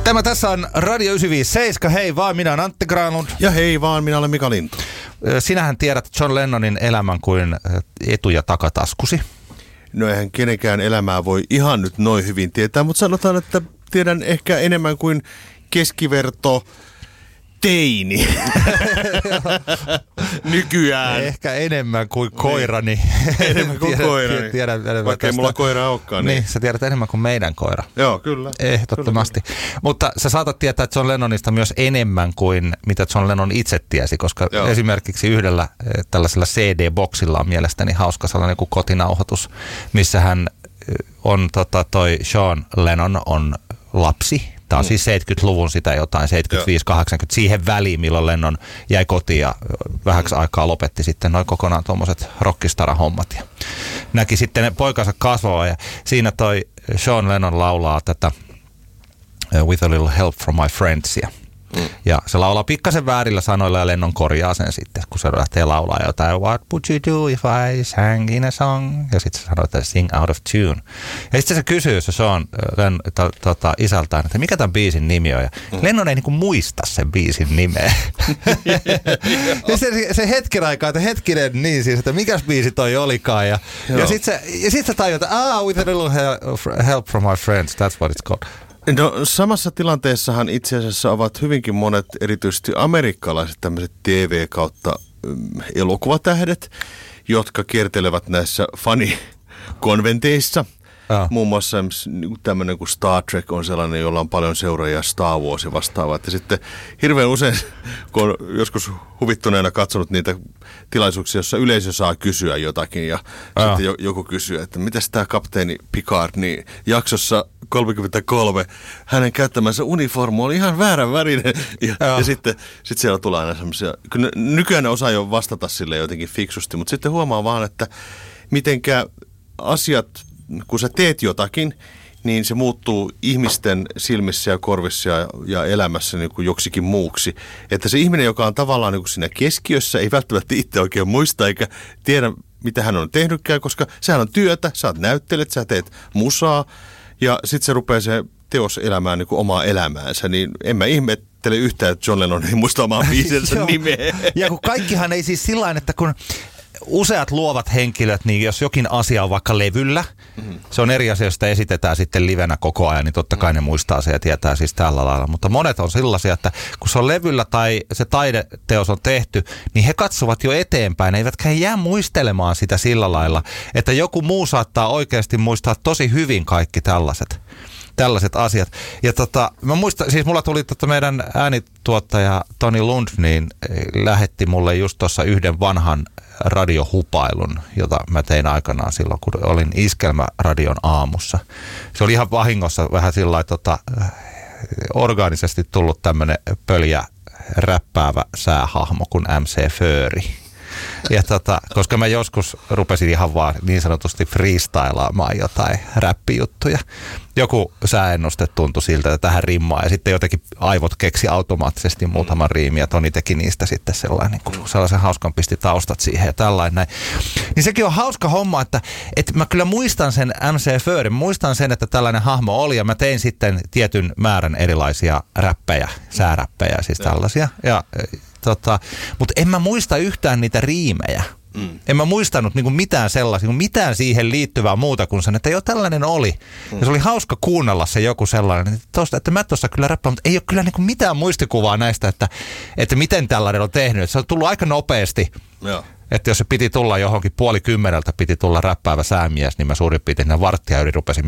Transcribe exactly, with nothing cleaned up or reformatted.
Tämä tässä on Radio yhdeksänsataaviisikymmentäseitsemän. Hei vaan, minä olen Antti Granlund. Ja hei vaan, minä olen Mika Lintu. Sinähän tiedät John Lennonin elämän kuin etu- ja takataskusi. No eihän kenenkään elämää voi ihan nyt noin hyvin tietää, mutta sanotaan, että tiedän ehkä enemmän kuin keskiverto teini. Nykyään. Ehkä enemmän kuin koirani. Enemmän kuin tiedän, koirani. Tiedän, tiedän, Vaikka ei mulla koiraa olekaan. Niin. Niin, sä tiedät enemmän kuin meidän koira. Joo, kyllä. Ehdottomasti. Kyllä. Mutta sä saatat tietää John Lennonista myös enemmän kuin mitä John Lennon itse tiesi, koska Joo. esimerkiksi yhdellä tällaisella C D-boksilla on mielestäni hauska sellainen kuin kotinauhoitus, missä hän on, tota, toi Sean Lennon on lapsi. Tämä on mm. siis seitsemänkymmentäluvun sitä jotain, seitsemänkymmentäviisi kahdeksankymmentä, siihen väliin, milloin Lennon jäi kotiin ja vähäksi aikaa lopetti sitten noin kokonaan tuommoiset rockistara-hommat. Ja näki sitten poikansa kasvaa ja siinä toi Sean Lennon laulaa tätä With a Little Help from My Friendsia. Mm. Ja se laulaa pikkasen väärillä sanoilla ja Lennon korjaa sen sitten, kun se lähtee laulaa jotain What would you do if I sang in a song? Ja sitten se sanoo, että sing out of tune. Ja sitten se kysyy se Sean Len, to, tota, isältään, että mikä tämän biisin nimi on. Ja mm. Lennon ei niinku muista sen biisin nimeä. ja se, se hetken aikaa, että hetkinen niin siis, että mikäs biisi toi olikaan. Ja, ja sitten se, sit se tajuu, että ah, with a little help from my friends, that's what it's called. No samassa tilanteessahan itse asiassa ovat hyvinkin monet erityisesti amerikkalaiset tämmöiset T V kautta elokuvatähdet, jotka kiertelevät näissä fanikonventeissa. Ah. Muun muassa tämmöinen kuin Star Trek on sellainen, jolla on paljon seuraajia, Star Wars ja vastaavat. Ja sitten hirveän usein, kun on joskus huvittuneena katsonut niitä tilaisuuksia, jossa yleisö saa kysyä jotakin ja ah. sitten joku kysyy, että mitäs tämä kapteeni Picard, niin jaksossa kolmekymmentäkolme hänen käyttämänsä uniformu oli ihan väärän värinen. Ja, ah. ja sitten sit siellä tulee aina semmoisia, kyllä nykyään ne osaa jo vastata sille jotenkin fiksusti, mutta sitten huomaa vaan, että mitenkä asiat, kun sä teet jotakin, niin se muuttuu ihmisten silmissä ja korvissa ja, ja elämässä niin kuin joksikin muuksi. Että se ihminen, joka on tavallaan niin kuin siinä keskiössä, ei välttämättä itse oikein muista eikä tiedä, mitä hän on tehnytkään, koska sehän on työtä, sä oot näyttelet, sä teet musaa ja sitten se rupeaa se teos elämään niin kuin omaa elämäänsä, niin en mä ihmettele yhtään, että John Lennon ei muista omaa biisensä nimeä. Ja kun kaikkihan ei siis sillain, että kun useat luovat henkilöt, niin jos jokin asia on vaikka levyllä, mm-hmm. se on eri asia, jos sitä esitetään sitten livenä koko ajan, niin totta kai ne muistaa se ja tietää siis tällä lailla. Mutta monet on sellaisia, että kun se on levyllä tai se taideteos on tehty, niin he katsovat jo eteenpäin, eivätkä he jää muistelemaan sitä sillä lailla, että joku muu saattaa oikeasti muistaa tosi hyvin kaikki tällaiset. Tällaiset asiat. Ja tota, mä muistan, siis mulla tuli tota meidän äänituottaja Toni Lund, niin lähetti mulle just tuossa yhden vanhan radiohupailun, jota mä tein aikanaan silloin, kun olin Iskelmäradion aamussa. Se oli ihan vahingossa vähän sillä tota, orgaanisesti tullut tämmönen pöljä räppäävä säähahmo kuin M C Fööri. Ja tota, koska mä joskus rupesin ihan vaan niin sanotusti freestylaamaan jotain räppijuttuja. Joku sääennuste tuntui siltä, että tähän rimmaa ja sitten jotenkin aivot keksi automaattisesti muutaman riimin ja Toni teki niistä sitten sellainen, niin kuin sellaisen hauskan pisti taustat siihen ja tällainen näin. Niin sekin on hauska homma, että, että mä kyllä muistan sen M C Föörin, muistan sen, että tällainen hahmo oli ja mä tein sitten tietyn määrän erilaisia räppejä, sääräppejä, siis tällaisia ja Tota, mutta en mä muista yhtään niitä riimejä. Mm. En mä muistanut niinku mitään sellaisia, mitään siihen liittyvää muuta kuin sen, että jo tällainen oli. Mm. Ja se oli hauska kuunnella se joku sellainen, että, tosta, että mä tuossa kyllä räppään, mutta ei ole kyllä niinku mitään muistikuvaa näistä, että, että miten tällainen on tehnyt. Se on tullut aika nopeasti. Joo. Että jos se piti tulla johonkin puoli kymmeneltä, piti tulla räppäävä säämies, niin mä suurin piirtein varttia yli rupesin